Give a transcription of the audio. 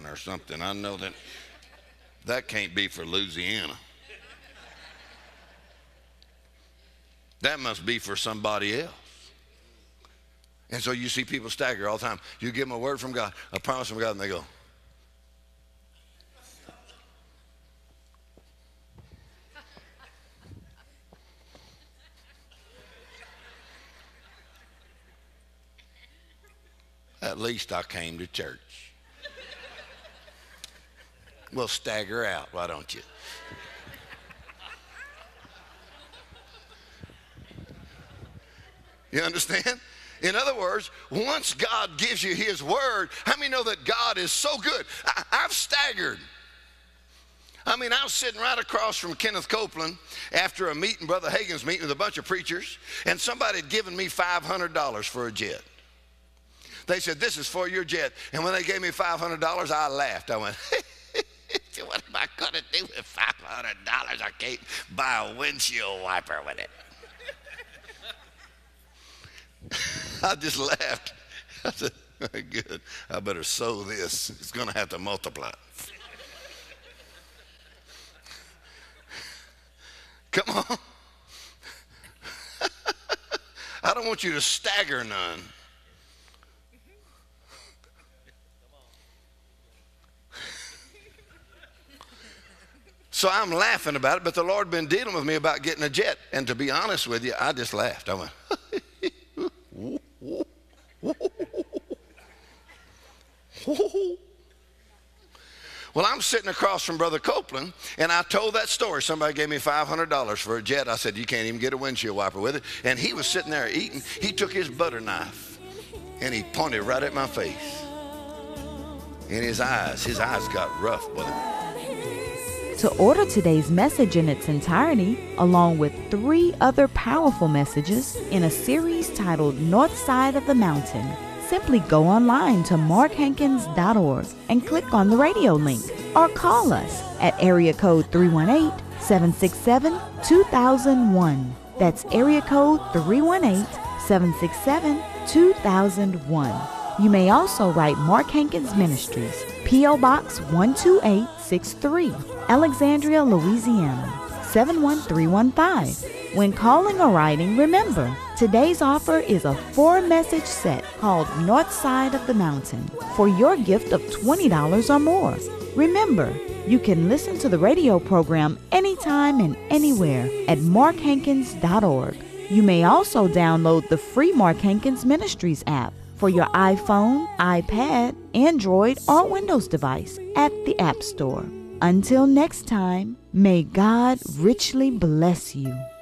or something. I know that can't be for Louisiana. That must be for somebody else. And so you see people stagger all the time. You give them a word from God, a promise from God, and they go. At least I came to church. Well, stagger out, why don't you? You understand? In other words, once God gives you his word, how many know that God is so good? I've staggered. I mean, I was sitting right across from Kenneth Copeland after a meeting, Brother Hagin's meeting with a bunch of preachers, and somebody had given me $500 for a jet. They said, this is for your jet. And when they gave me $500, I laughed. I went, what am I going to do with $500? I can't buy a windshield wiper with it. I just laughed. I said, good, I better sow this. It's going to have to multiply. Come on. I don't want you to stagger none. So I'm laughing about it, but the Lord been dealing with me about getting a jet. And to be honest with you, I just laughed. I went, well, I'm sitting across from Brother Copeland, and I told that story. Somebody gave me $500 for a jet. I said, you can't even get a windshield wiper with it. And he was sitting there eating. He took his butter knife, and he pointed right at my face. And his eyes got rough, brother. To order today's message in its entirety, along with 3 other powerful messages in a series titled North Side of the Mountain, simply go online to markhankins.org and click on the radio link, or call us at area code 318-767-2001. That's area code 318-767-2001. You may also write Mark Hankins Ministries, P.O. Box 12863, Alexandria, Louisiana, 71315. When calling or writing, remember, today's offer is a 4-message set called North Side of the Mountain for your gift of $20 or more. Remember, you can listen to the radio program anytime and anywhere at markhankins.org. You may also download the free Mark Hankins Ministries app for your iPhone, iPad, Android, or Windows device at the App Store. Until next time, may God richly bless you.